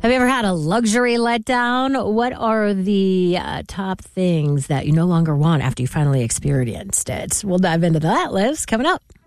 Have you ever had a luxury letdown? What are the top things that you no longer want after you finally experienced it? We'll dive into that list coming up.